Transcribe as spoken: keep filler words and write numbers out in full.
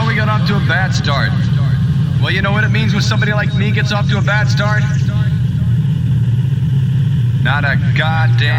we got off to a bad start. Well, you know what it means when somebody like me gets off to a bad start? Not a goddamn